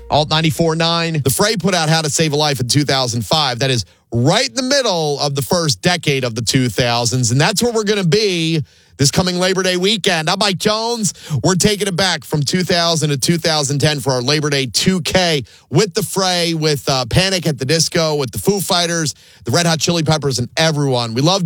Alt 94.9. The Fray put out How to Save a Life in 2005. That is right in the middle of the first decade of the 2000s. And that's where we're going to be this coming Labor Day weekend. I'm Mike Jones. We're taking it back from 2000 to 2010 for our Labor Day 2K with the Fray, with Panic at the Disco, with the Foo Fighters, the Red Hot Chili Peppers, and everyone. We love